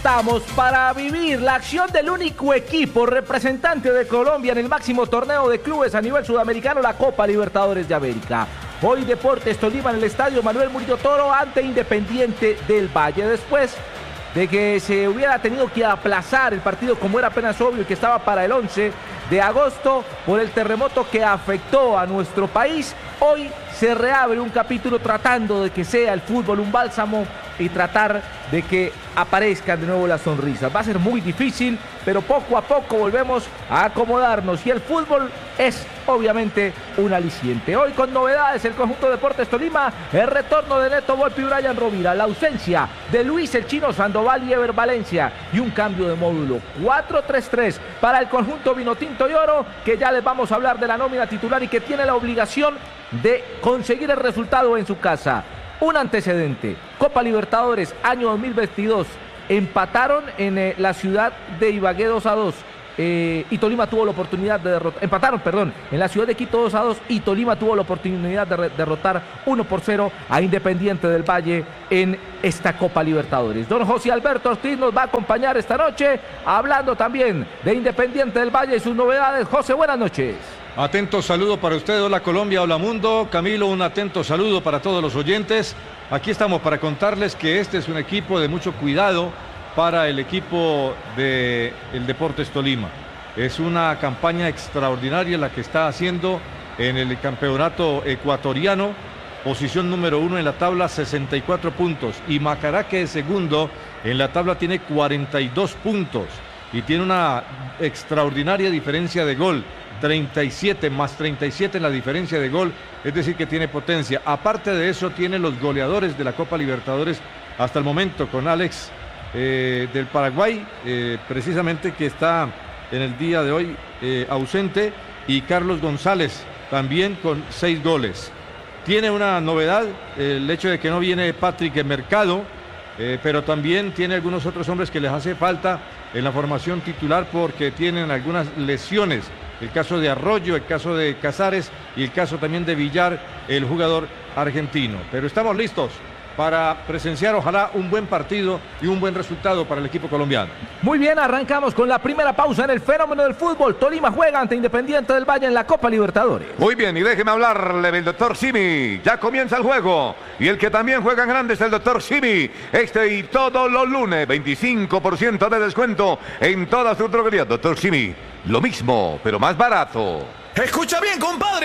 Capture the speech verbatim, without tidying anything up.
estamos para vivir la acción del único equipo representante de Colombia en el máximo torneo de clubes a nivel sudamericano, la Copa Libertadores de América. Hoy Deportes Tolima en el estadio Manuel Murillo Toro ante Independiente del Valle. Después de que se hubiera tenido que aplazar el partido, como era apenas obvio que estaba para el once de agosto por el terremoto que afectó a nuestro país, hoy se reabre un capítulo tratando de que sea el fútbol un bálsamo y tratar de que aparezcan de nuevo las sonrisas. Va a ser muy difícil, pero poco a poco volvemos a acomodarnos y el fútbol es obviamente un aliciente. Hoy con novedades el conjunto de Deportes Tolima, el retorno de Neto Volpi y Brian Rovira, la ausencia de Luis el Chino Sandoval y Ever Valencia y un cambio de módulo cuatro tres tres para el conjunto Vinotinto y Oro, que ya les vamos a hablar de la nómina titular y que tiene la obligación de conseguir el resultado en su casa. Un antecedente, Copa Libertadores, año dos mil veintidós, empataron en eh, la ciudad de Ibagué dos a dos eh, y Tolima tuvo la oportunidad de derrotar, empataron, perdón, en la ciudad de Quito dos a dos y Tolima tuvo la oportunidad de derrotar uno por cero a Independiente del Valle en esta Copa Libertadores. Don José Alberto Ortiz nos va a acompañar esta noche, hablando también de Independiente del Valle y sus novedades. José, buenas noches. Atento saludo para usted, hola Colombia, hola mundo. Camilo, un atento saludo para todos los oyentes. Aquí estamos para contarles que este es un equipo de mucho cuidado para el equipo del Deportes Tolima. Es una campaña extraordinaria la que está haciendo en el campeonato ecuatoriano. Posición número uno en la tabla, sesenta y cuatro puntos. Y Macará, que es segundo en la tabla, tiene cuarenta y dos puntos. Y tiene una extraordinaria diferencia de gol. treinta y siete más treinta y siete en la diferencia de gol, es decir que tiene potencia. Aparte de eso tiene los goleadores de la Copa Libertadores hasta el momento, con Alex eh, del Paraguay, eh, precisamente, que está en el día de hoy eh, ausente, y Carlos González también con seis goles. Tiene una novedad, eh, el hecho de que no viene Patrick Mercado, eh, pero también tiene algunos otros hombres que les hace falta en la formación titular porque tienen algunas lesiones. El caso de Arroyo, el caso de Casares y el caso también de Villar, el jugador argentino. Pero estamos listos para presenciar, ojalá, un buen partido y un buen resultado para el equipo colombiano. Muy bien, arrancamos con la primera pausa en el fenómeno del fútbol. Tolima juega ante Independiente del Valle en la Copa Libertadores. Muy bien, y déjeme hablarle del doctor Simi. Ya comienza el juego. Y el que también juega en grande es el doctor Simi. Este y todos los lunes, veinticinco por ciento de descuento en todas sus droguerías. doctor Simi, lo mismo, pero más barato. Escucha bien, compadre.